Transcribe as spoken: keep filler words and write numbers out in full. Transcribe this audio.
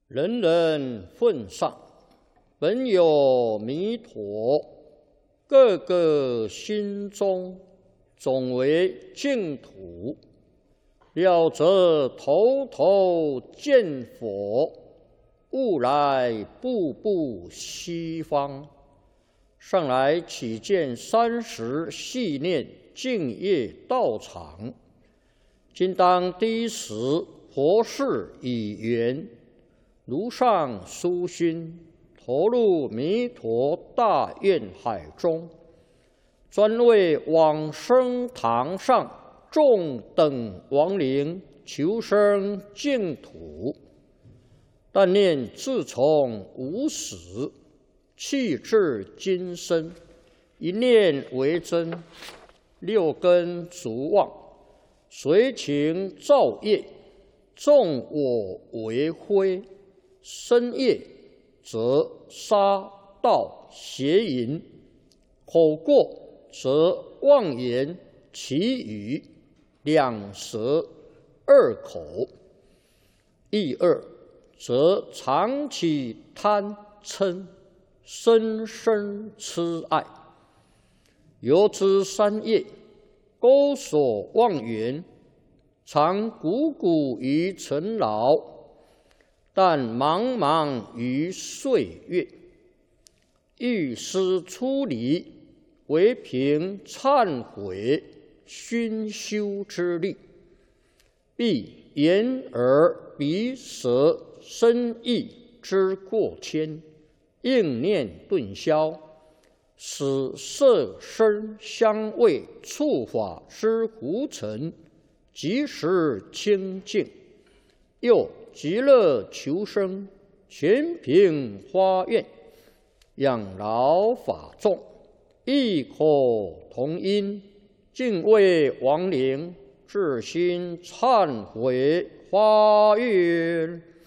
人人奉上，本有弥陀，个个心中总为净土。了则头头见佛，悟来步步西方。上来起见三十系念净业道场，今当第一时佛事已圆，如上殊心，投入弥陀大愿海中，专为往生堂上众等亡灵求生净土。但念自从无始，气至今生，一念为真，六根逐妄，随情造业，纵我为非。身业则杀盗邪淫，口过则妄言绮语，两舌二口。意二则常起贪嗔，深深痴爱。由之三业，勾所妄缘，常汩汩于尘劳，但茫茫于岁月。欲思出离，唯凭忏悔熏修之力，必眼耳鼻舌身意之过谦，应念顿消，使色声香味触法之浮尘即时清净。又极乐求生，全凭发愿，养老法众，异口同音，敬畏亡灵，至心忏悔发愿。